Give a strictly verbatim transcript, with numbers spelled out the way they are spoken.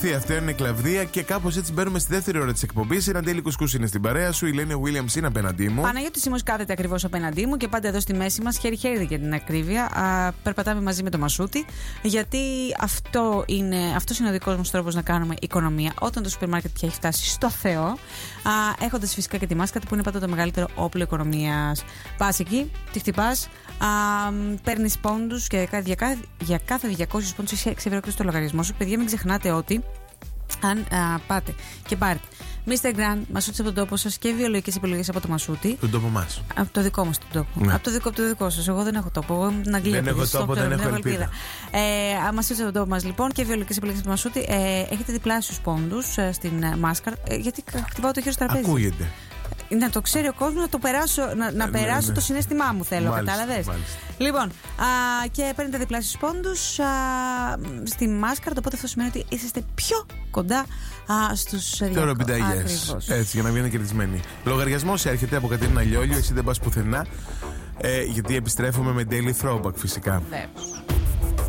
Αυτό είναι η Κλαβδία και κάπως έτσι μπαίνουμε στη δεύτερη ώρα της εκπομπής. Η Ραντέλη Κουσκούς είναι στην παρέα σου, η Λένια Williams είναι απέναντί μου. Παναγιώτη Σίμος κάθεται ακριβώς απέναντί μου και πάντα εδώ στη μέση μας, χέρι-χέρι για την ακρίβεια. Α, περπατάμε μαζί με το Μασούτη, γιατί αυτό είναι, αυτός είναι ο δικός μας τρόπος να κάνουμε οικονομία όταν το σούπερ μάρκετ πια έχει φτάσει στο Θεό. Έχοντας φυσικά και τη μάσκα που είναι πάντα το μεγαλύτερο όπλο οικονομίας. Πας εκεί, τη χτυπάς, παίρνεις πόντους και για κάθε, για κάθε διακόσιους πόντους έχει έξι ευρώ στο λογαριασμό σου. Παιδιά, μην ξεχνάτε ότι αν α, πάτε και πάρετε μίστερ Grand, Μασούτη από τον τόπο σας και βιολογικές επιλογές από το Μασούτη. Τον τόπο μας. Από το δικό μας τον τόπο. Ναι. Από το δικό, από το δικό σας. Εγώ δεν έχω τόπο. Εγώ είμαι την Αγγλία. Δεν έχω τόπο, δεν έχω ελπίδα. Ε, Μασούτη από τον τόπο μας λοιπόν και βιολογικές επιλογές από το Μασούτη. Ε, έχετε διπλάσιους πόντους ε, στην ε, μάσκα. Ε, γιατί χτυπάω το χέρι στο τραπέζι. Ακούγεται. Να το ξέρει ο κόσμος, να το περάσω, να, να ε, περάσω ναι, ναι. το συναίσθημά μου θέλω, μάλιστα, κατάλαβες. Μάλιστα. Λοιπόν, α, και παίρνετε διπλάσιους πόντους α, στη μάσκαρα, οπότε αυτό σημαίνει ότι είσαστε πιο κοντά α, στους διακόσιους. Έτσι, για να βγαίνετε κερδισμένοι. Λογαριασμός έρχεται από Κατερίνα Λιόλιο, εσύ δεν πας πουθενά, ε, γιατί επιστρέφουμε με Daily Throwback φυσικά. Βέβαια.